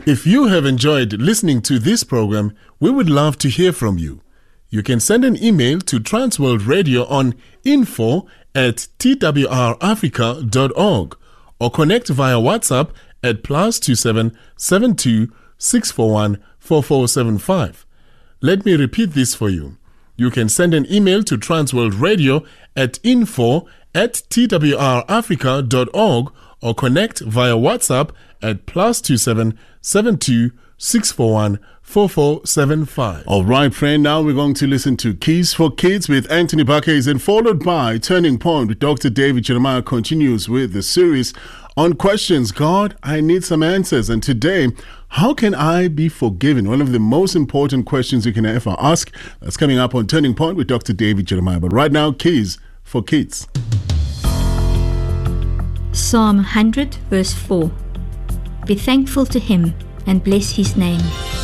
If you have enjoyed listening to this program, we would love to hear from you. You can send an email to Transworld Radio on info@twrafrica.org or connect via WhatsApp at +27 72 641 4475. Let me repeat this for you. You can send an email to Transworld Radio at info@twrafrica.org or connect via WhatsApp at +27 72 641 4475. All right, friend, now we're going to listen to Keys for Kids with Anthony Bakes, and followed by Turning Point with Dr. David Jeremiah continues with the series on questions. God, I need some answers. And today, how can I be forgiven? One of the most important questions you can ever ask. That's coming up on Turning Point with Dr. David Jeremiah. But right now, Keys for Kids. Psalm 100 verse 4. Be thankful to him and bless his name.